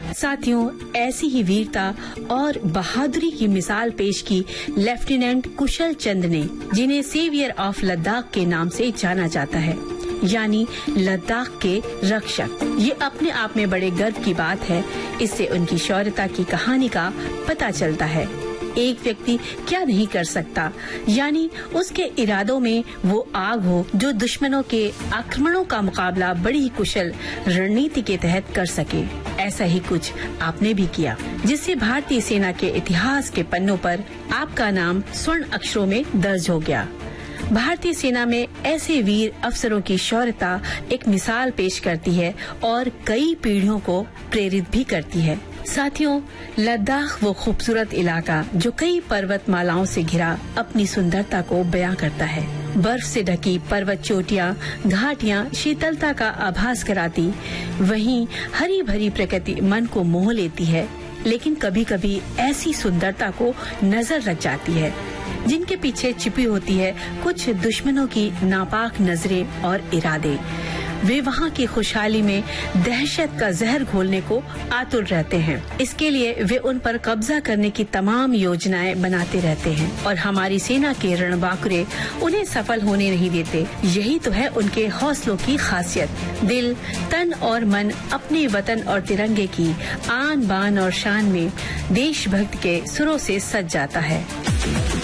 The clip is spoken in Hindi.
साथियों, ऐसी ही वीरता और बहादुरी की मिसाल पेश की लेफ्टिनेंट कुशल चंद ने, जिन्हें सेवियर ऑफ लद्दाख के नाम से जाना जाता है, यानी लद्दाख के रक्षक। ये अपने आप में बड़े गर्व की बात है। इससे उनकी शौर्यता की कहानी का पता चलता है। एक व्यक्ति क्या नहीं कर सकता, यानी उसके इरादों में वो आग हो जो दुश्मनों के आक्रमणों का मुकाबला बड़ी ही कुशल रणनीति के तहत कर सके। ऐसा ही कुछ आपने भी किया, जिससे भारतीय सेना के इतिहास के पन्नों पर आपका नाम स्वर्ण अक्षरों में दर्ज हो गया। भारतीय सेना में ऐसे वीर अफसरों की शौर्यता एक मिसाल पेश करती है और कई पीढ़ियों को प्रेरित भी करती है। साथियों, लद्दाख वो खूबसूरत इलाका जो कई पर्वतमालाओं से घिरा अपनी सुंदरता को बयां करता है। बर्फ से ढकी पर्वत चोटियां, घाटियां शीतलता का आभास कराती, वहीं हरी भरी प्रकृति मन को मोह लेती है। लेकिन कभी कभी ऐसी सुंदरता को नजर लग जाती है जिनके पीछे छिपी होती है कुछ दुश्मनों की नापाक नजरें और इरादे। वे वहाँ की खुशहाली में दहशत का जहर घोलने को आतुर रहते हैं। इसके लिए वे उन पर कब्जा करने की तमाम योजनाएं बनाते रहते हैं और हमारी सेना के रणबांकुरे उन्हें सफल होने नहीं देते। यही तो है उनके हौसलों की खासियत। दिल, तन और मन अपने वतन और तिरंगे की आन बान और शान में देशभक्त के सुरों से सज जाता है।